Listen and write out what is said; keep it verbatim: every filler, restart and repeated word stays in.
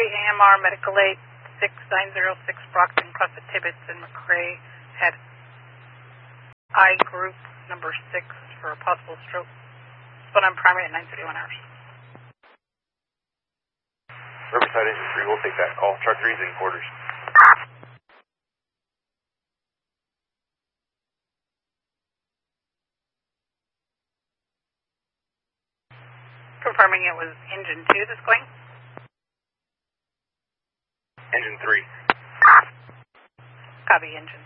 A M R Medical Aid six nine zero six Brockton, Prophet Tibbetts, and McRae had I group number six for a possible stroke. Spun on primary at nine thirty-one hours. Riverside Engine three, we'll take that call. Chart three is in quarters. Confirming it was engine two that's going? Engine three. Copy, engine